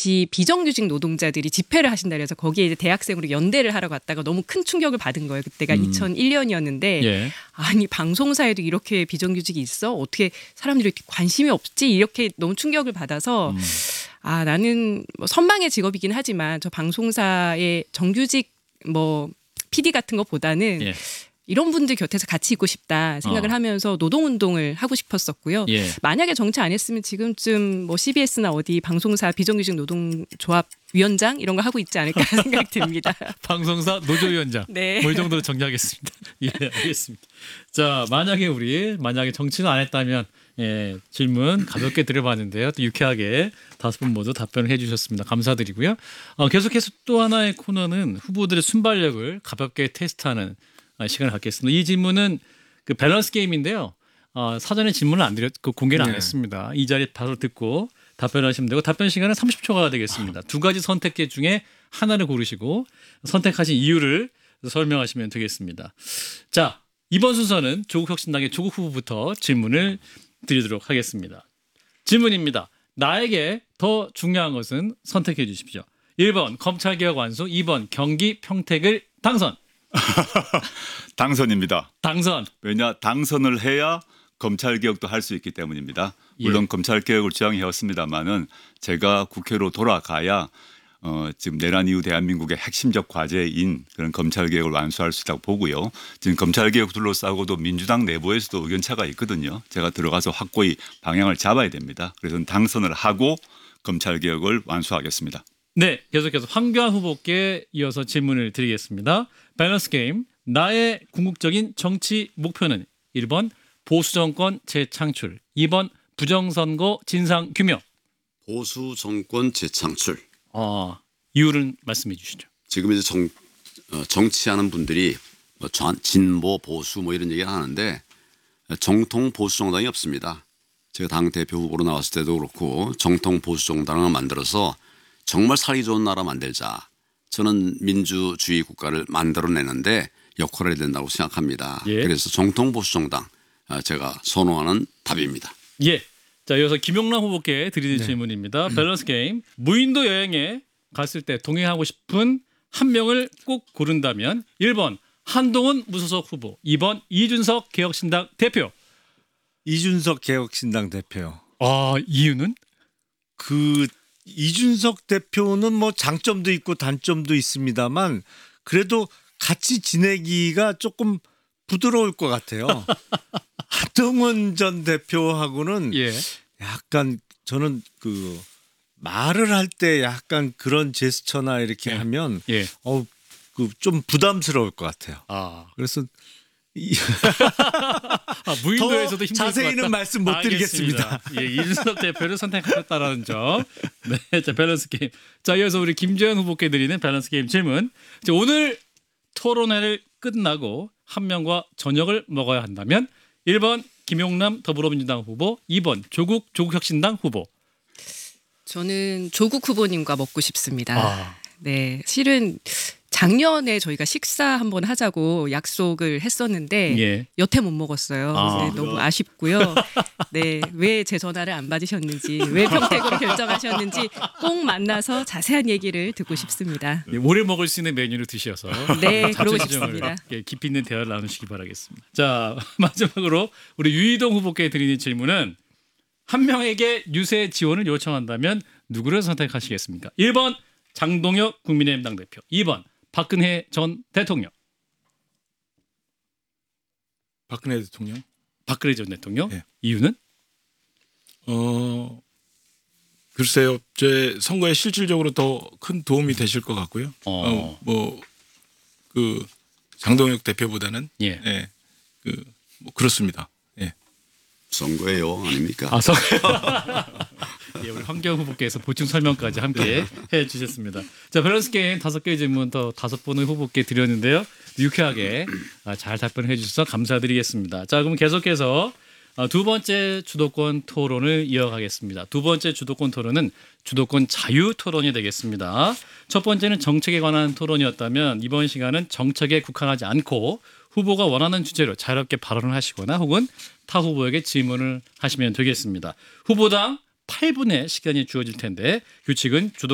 같이 비정규직 노동자들이 집회를 하신다 그래서 거기에 이제 대학생으로 연대를 하러 갔다가 너무 큰 충격을 받은 거예요. 그때가 2001년이었는데 예. 아니 방송사에도 이렇게 비정규직이 있어? 어떻게 사람들이 관심이 없지? 이렇게 너무 충격을 받아서 아 나는 뭐 선망의 직업이긴 하지만 저 방송사의 정규직 뭐 PD 같은 것보다는 예. 이런 분들 곁에서 같이 있고 싶다 생각을 하면서 노동운동을 하고 싶었었고요. 예. 만약에 정치 안 했으면 지금쯤 뭐 CBS나 어디 방송사 비정규직 노동조합 위원장 이런 거 하고 있지 않을까 생각이 듭니다. 방송사 노조위원장. 네. 뭐 이 정도로 정리하겠습니다. 예, 알겠습니다. 자, 만약에 정치는 안 했다면 예, 질문 가볍게 드려봤는데요. 또 유쾌하게 5분 모두 답변을 해주셨습니다. 감사드리고요. 계속해서 또 하나의 코너는 후보들의 순발력을 가볍게 테스트하는 시간을 갖겠습니다. 이 질문은 그 밸런스 게임인데요. 사전에 질문을 안 공개를 안 했습니다. 이 자리에 바로 듣고 답변하시면 되고 답변 시간은 30초가 되겠습니다. 두 가지 선택지 중에 하나를 고르시고 선택하신 이유를 설명하시면 되겠습니다. 자, 이번 순서는 조국혁신당의 조국 후보부터 질문을 드리도록 하겠습니다. 질문입니다. 나에게 더 중요한 것은 선택해 주십시오. 1번 검찰개혁 완수, 2번 경기 평택을 당선. 당선입니다. 당선. 왜냐 당선을 해야 검찰개혁도 할 수 있기 때문입니다. 물론 예. 검찰개혁을 주장해왔습니다마는 제가 국회로 돌아가야 지금 내란 이후 대한민국의 핵심적 과제인 그런 검찰개혁을 완수할 수 있다고 보고요. 지금 검찰개혁 둘러싸고도 민주당 내부에서도 의견차가 있거든요. 제가 들어가서 확고히 방향을 잡아야 됩니다. 그래서 당선을 하고 검찰개혁을 완수하겠습니다. 네, 계속해서 황교안 후보께 이어서 질문을 드리겠습니다. 밸런스 게임. 나의 궁극적인 정치 목표는 1번 보수 정권 재창출, 2번 부정선거 진상 규명. 보수 정권 재창출. 이유를 말씀해 주시죠. 지금 이제 정치하는 분들이 뭐 진보 보수 뭐 이런 얘기를 하는데 정통 보수 정당이 없습니다. 제가 당 대표 후보로 나왔을 때도 그렇고 정통 보수 정당을 만들어서 정말 살기 좋은 나라 만들자. 저는 민주주의 국가를 만들어내는데 역할을 해야 된다고 생각합니다. 예. 그래서 정통 보수 정당 제가 선호하는 답입니다. 예. 자, 이어서 김용남 후보께 드리는 질문입니다. 밸런스 게임. 무인도 여행에 갔을 때 동행하고 싶은 한 명을 꼭 고른다면 1번 한동훈 무소속 후보, 2번 이준석 개혁신당 대표. 이준석 개혁신당 대표. 이유는? 그 이준석 대표는 뭐 장점도 있고 단점도 있습니다만 그래도 같이 지내기가 조금 부드러울 것 같아요. 한동훈 전 대표하고는 예. 약간 저는 그 말을 할 때 약간 그런 제스처나 이렇게 하면 그 좀 부담스러울 것 같아요. 그래서 무인도에서도 힘들 것 같다. 자세히는 말씀 못 드리겠습니다. 예, 이준석 대표를 선택하셨다라는 점. 네, 자 밸런스 게임. 자, 이어서 우리 김재현 후보께 드리는 밸런스 게임 질문. 자, 오늘 토론회를 끝나고 한 명과 저녁을 먹어야 한다면 1번 김용남 더불어민주당 후보, 2번 조국혁신당 후보. 저는 조국 후보님과 먹고 싶습니다. 네, 실은 작년에 저희가 식사 한번 하자고 약속을 했었는데 여태 못 먹었어요. 네, 너무 아쉽고요. 네, 왜 제 전화를 안 받으셨는지, 왜 평택으로 결정하셨는지 꼭 만나서 자세한 얘기를 듣고 싶습니다. 네, 오래 먹을 수 있는 메뉴를 드셔서 네, 그러고 싶습니다. 깊이 있는 대화를 나누시기 바라겠습니다. 자, 마지막으로 우리 유이동 후보께 드리는 질문은 한 명에게 유세 지원을 요청한다면 누구를 선택하시겠습니까? 1번 장동혁 국민의힘 당대표, 2번 박근혜 전 대통령. 박근혜 대통령. 박근혜 전 대통령. 네. 이유는? 글쎄요. 제 선거에 실질적으로 더 큰 도움이 되실 것 같고요. 그 장동혁 대표보다는 뭐 그렇습니다. 예. 선거예요, 아닙니까? 예, 우리 황교안 후보께서 보충 설명까지 함께 해주셨습니다. 자, 밸런스 게임 5개 질문 더 5분의 후보께 드렸는데요. 유쾌하게 잘 답변해 주셔서 감사드리겠습니다. 자, 그럼 계속해서 두 번째 주도권 토론을 이어가겠습니다. 두 번째 주도권 토론은 주도권 자유 토론이 되겠습니다. 첫 번째는 정책에 관한 토론이었다면 이번 시간은 정책에 국한하지 않고 후보가 원하는 주제로 자유롭게 발언을 하시거나 혹은 타 후보에게 질문을 하시면 되겠습니다. 후보당 8분의 시간이 주어질 텐데 규칙은